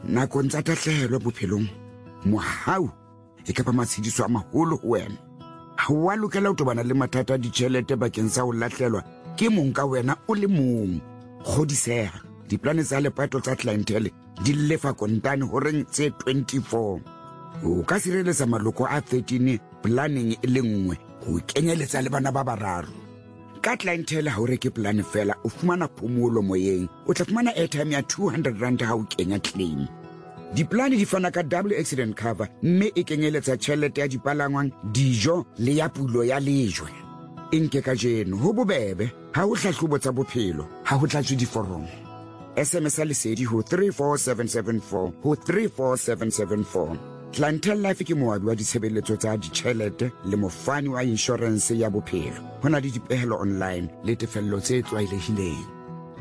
nakong tsa tahlehelo bophelong mohau e ka ba matshediso a maholo ho wena. Ha wa lokela ho tobana le mathata a ditjhelete bakeng sa ho lahlelwa ke mong ka wena o le mong. Kgodiseha, diplane tsa lepato tsa clientele di lefa kontane horeng tse 24. O ka sireletsa maloko a 13 planning e le nngwe ho kenyeletsa le bana ba bararo. Ka clientele ha o reke plane fela o fumana phomolo moyeng, o tla fumana airtime ya 200 rand ha o kenya claim. Diplane di fana ka double accident cover mme e kenyeletsa tjhelete ya dipalangwang, dijo le ya pulo ya lejwe. Nke ka jeno ho bobebe ha o hlahlobo tsa bophelo, ha ho tlatswe diforomo. SMS lesedi ho 34774 ho 34774. Clientele Life ke moabi wa ditshebeletso tsa ditjhelete le mofani wa insurance ya bophelo. Hona le dipehelo online le tefello tse tlwaelehileng.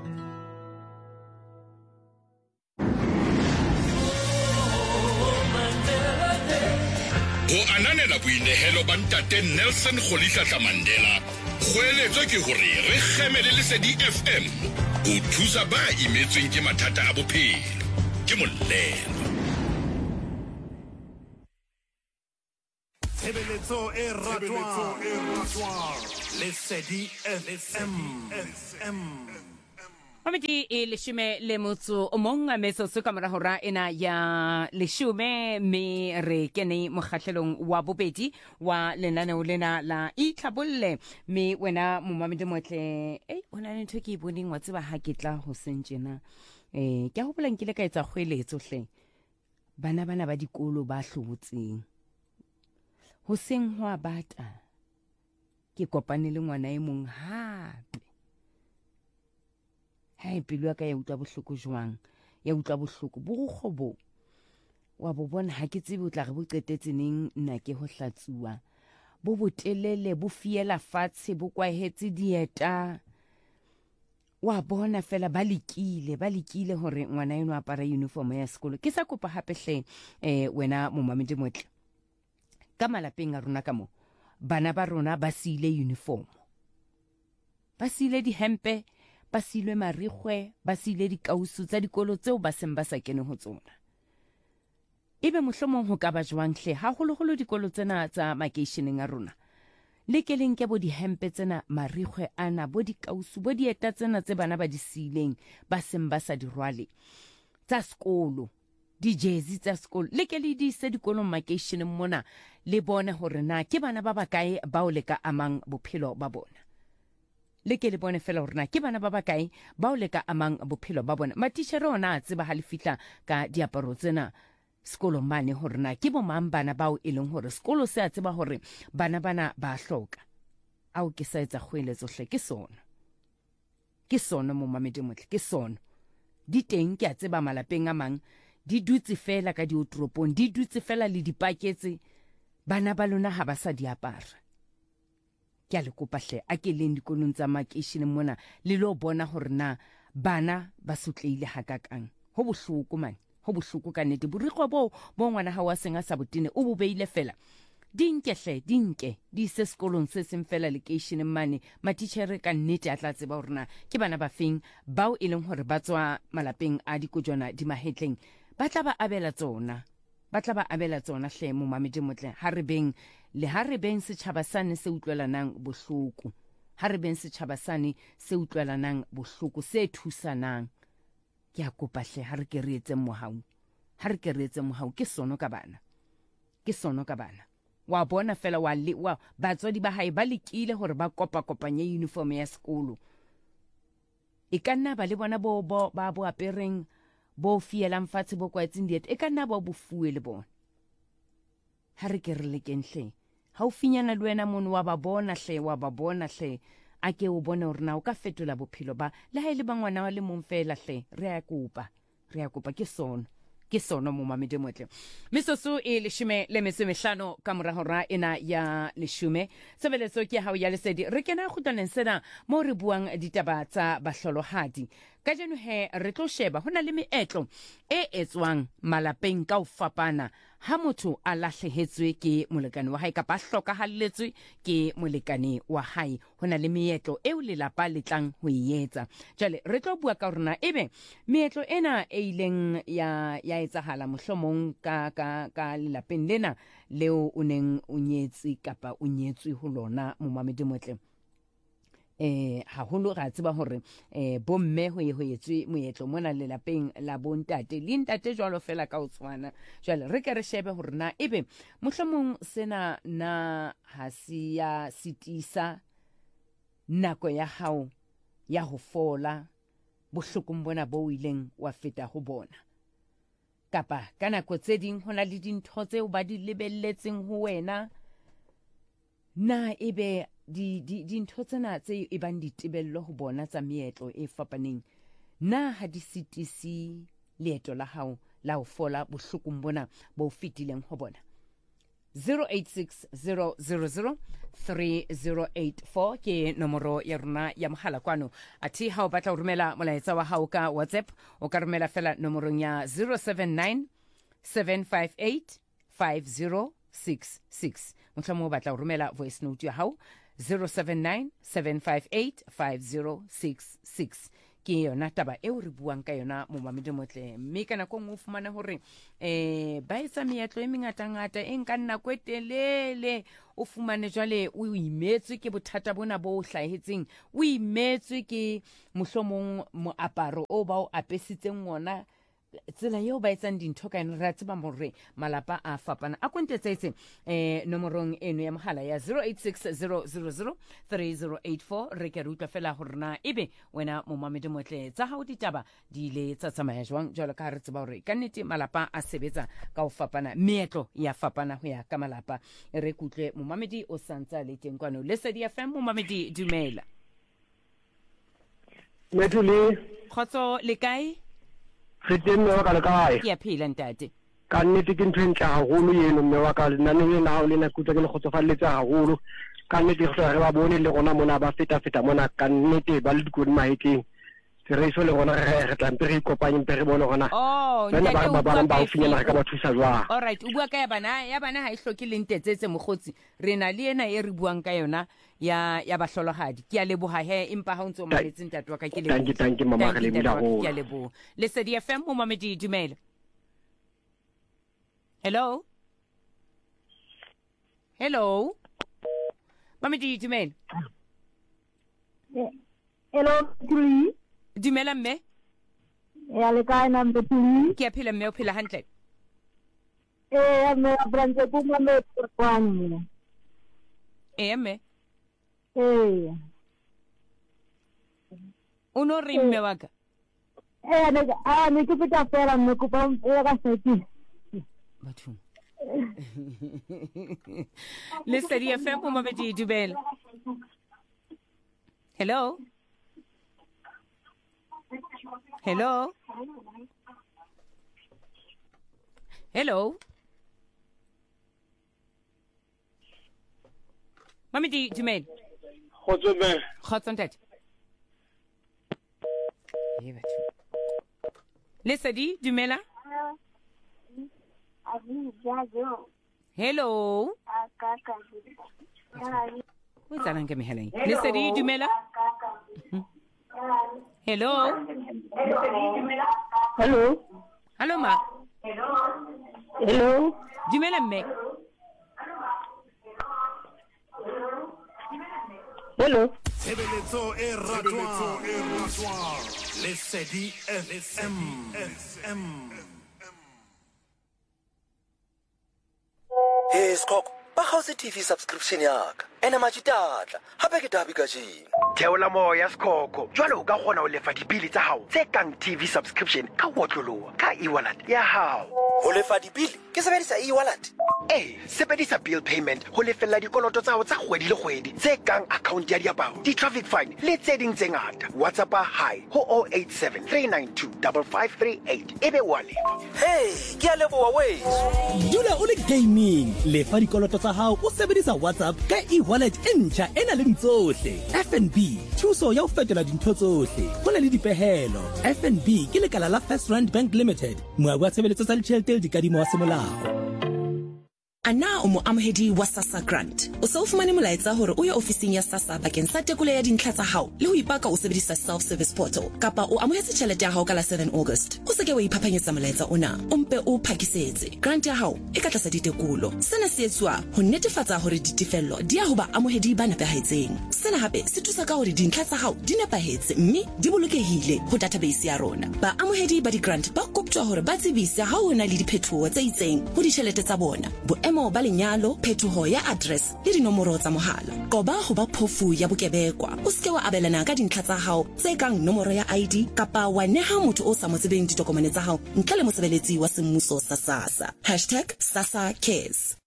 Ho ananela boinehelo ba ntate Nelson Rolihlahla Mandela. Kgoeletso ke hore re kgemele Lesedi FM ho thusa ba imetsweng ke mathata a bophelo. Ke molelo. Tshebeletso e ratwang Lesedi FM. Mamedi e leshome le motso o mong a metsotso ka mora hora ena ya leshome me re kene mokgahlelong wa bobedi wa lenaneo lena la Itlhabolle me wena momamedi motle ona le ntho ke e boneng wa tseba ha ke tla ho sentjena ke a hopola nkile ka etsa kgoeletso hle bana ba dikolo ba hlobotseng ho seng ho abata ke kopane le ngwana e mong hape. Hai pelo ka ya utlwa bohloko jwang, ya utlwa bohloko bo kgobo wa bo bona ha ke tsebe o tla re bo qetetse neng nna ke ho hlatsuwa bo botelele bo fiela fatshe bo kwahetse dieta wa bona fela ba lekile hore ngwana eno apara uniform ya sekolo. Ke sa kopa hape hle wena momamedi motle ka malapeng a rona ka mo bana ba rona ba siile uniform, ba siile dihempe, ba silwe marikgwe, ba sile dikausu tsa dikolo tseo ba seng ba sa kene ho tsona. Ebe mohlomong ho ka ba jwang hle haholoholo dikolo tsena tsa makeisheneng a rona le ke leng ke bo dihempe tsena, marikgwe ana, bo dikausu, bo dieta tsena tse bana ba di sileng ba seng ba sa di rwale tsa sekolo, di-jersey tsa sekolo le ke le di se dikolong makeisheneng mona le bone hore na ke bana ba bakae bao le ka amang bophelo ba bona. Le ke le bone fela hore na ke bana ba bakae bao le ka amang bophelo ba bona. Matitjhere ona a tseba ha le fihla ka diaparo tsena sekolo mane hore na ke bo mang bana bao e leng hore sekolo se a tseba hore bana ba hloka. Ao ke sa etsa kgoeletso hle ke sona momamedi motle, ke sona di teng ke a tseba malapeng a mang di dutse fela ka diotropong, di dutse fela le dipaketse, bana ba lona ha ba sa diapara. Ke a le kopa hle a ke leng dikolong tsa makeisheneng mona le lo bona hore na bana ba sotleile hakakang. Ho bohloko man, ho bohloko ka nnete. Borikgwe bo ngwana ha wa senga sa botene o bobeile fela. Dinke di se sekolong se seng fela lekeisheneng mane. Matitjhere ka nnete a tla tseba hore na ke bana ba feng bao e leng hore ba tswa malapeng a dikojwana di mahetleng, ba tla ba abela tsona hle momamedi motle. Ha re beng setjhaba sane se utlwelanang bohloko, ha re beng setjhaba sane se utlwelanang bohloko, se thusanang. Ke a kopa hle ha re ke re etse mohau, ke sono ka bana wa bona fela wa batswadi ba hae ba lekile hore ba kopanye uniform ya sekolo. E ka nna ba le bona bo apereng bo fielang fatshe bo kwaetseng dieta, e ka nna ba bo fuwe le bona. Ha re ke re lekeng hle haufinyana le wena mono wa ba bona hle a ke o bone hore na o ka fetola bophelo ba le ha ile ba ngwana wa le mong fela hle. Re a kopa ke sono momamedi motle. Mesoso e leshome le metso e mehlano ka mora hora ena ya leshome. Tshebeletso ke hao ya Lesedi. Re kena kgutlaneng sena mo re buang ditaba tsa bahlolohadi ka jeno he re tlo sheba hona le meetlo e etswang malapeng ka o fapana ha motho a lahlehetswe ke molekane wa hae kapa a hlokahalletswe ke molekane wa hae hona le meetlo eo lelapa le tlang ho etsa jale re tlo bua ka rona ebe meetlo ena e ileng ya etsahala mohlomong ka lelapeng lena leo o neng o nyetse kapa o nyetswe ho lona momamedi motle haholo ra tseba hore bomme ho etswe moetlo mona lelapeng la bontate le ntate jwalo fela ka o tshwana jwale re ke re shebe hore na ebe mohlomong sena na ha se ya sitisa nako ya hao ya ho fola bohlokong bona bo ileng wa feta ho bona kapa ka nako tse ding hona le dintho tseo ba di lebelletseng ho wena na ebe dintho tsena tse e bang ditebello ho bona tsa meetlo e fapaneng na ha di sitisi leeto la hao la ho fola bohlokong bona bo fetileng ho bona 0860003084 ke nomoro ya rona ya mohala kwano athi ha o batla ho romela molaetsa wa hao ka WhatsApp o ka romela fela nomorong ya 079 758 5066 mohlomong o batla ho romela voice note ya hao 079 758 5066 ke yona taba eo re buang ka yona momamedi motle mme ka nako nngwe o fumana hore ba etsa meetlo e mengata-ngata e nka nako e telele o fumane jwale o imetswe ke bothata bona bo hlahetseng o imetswe ke mohlomong moaparo o ba o apesitseng ngona tsela eo ba etsang dintho ka yona ra tseba hore malapa a fapana a kontetsetse nomorong eno ya mohala ya 0860003084 re ke re utlwa fela hore na ebe wena momamedi motle tsa hao ditaba di ile tsa tsamaya jwang jwalo ka re tseba hore ka nnete malapa a sebetsa ka ho fapana meetlo ya fapana ho ya ka malapa re kutlwe momamedi o santsa le teng kwano Lesedi FM momamedi dumela Metuli khotso le kae re teng mme wa ka le kae ke a phela ntate ka nnete ke ntho e ntle haholo eno mme wa ka lenaneng le nao le na kutwa ke le kgotsofalletse haholo ka nnete re ba bone le rona mona ba feta mona ka nnete ba le dikodi maheteng re iso le rona re tlampe re ikopanye mpe re bone rona ntate ba ba finyana re ka ba thusa jwang all right o bua ka ya bana ha e hloke le ntetsetse mogotsi re na le ena e re buang ka yona ya bahlolohadi ke a leboha he empa ha o ntse o mametse ntate wa ka ke leboha thank you mama re lebile haholo ke a leboha Lesedi FM momamedi dumela hello mamedi dumela hello Tuli dumela mme ya le kae na Tuli ke a phela mme o phela hantle me abranze kuma me kwani mme uno re mme wa ka ne ke peta fela me kopa ya ka seti batho Lesedi FM momamedi dumela hello mamedi dumela khotso ntate Lesedi dumela hello o tsalang ke meheleng Lesedi dumela hello ma dumela mme Tshebeletso e ratwang Lesedi FM Hey Skoko, ba House TV subscription yaka. Ena majitatla, hape ke dabi kajeno. theola moya Skoko jwale o ka kgona ho lefa dibili tsa hao tse kang TV subscription ka wotloloha ka e-wallet ya hao. Ho lefa dibili ke sebedisa e-wallet. sebedisa bill payment ho lefella dikoloto tsa hao tsa kgwedi le kgwedi tse kang account ya diaparo, di-traffic fine le tse ding tse ngata. WhatsAppa hi ho 087 392 5538 ebe wa lefa. Ke a leboha weso. Dula o le gaming, lefa dikoloto tsa hao o sebedisa WhatsApp ka e-wallet e ntjha ena le tsohle. FNB, thuso ya ho fetola dintho tsohle. Ho na le dipehelo. FNB ke lekala la First Rand Bank Limited. Moabi wa tshebeletso tsa ditjhelete le dikadimo wa semolao. Ana o mo amohedi wa SASSA grant. O se o fumane molaetsa hore o ye ofising ya SASSA bakeng sa tekolo ya dintlha tsa hao le ho ipaka o sebedisa self-service portal kapa o amohetse tjhelete ya hao ka la 7 August. O se ke wa iphapanyetsa molaetsa ona, o mpe o phakisetse. Grant ya hao e ka tlasa ditekolo. Sena se etswa ho netefatsa hore ditefello di ya ho ba amohedi ba nepahetseng. Sena hape se thusa ka hore dintlha tsa hao di nepahetse mme di bolokehile ho database ya rona. Ba amohedi ba di-grant ba koptjwa hore ba tsebise ha ho na le diphethoho tse itseng ho ditjhelete tsa bona. Ba lenyalo, phetoho ya address le dinomoro tsa mohala. Qoba ho ba phofu ya bokebekwa. O seke wa abelana ka dintlha tsa hao tse kang nomoro ya ID kapa wa neha motho o sa mo tsebeng ditokomane tsa hao ntle le mosebeletsi wa semmuso sa SASSA. #SASSA Cares.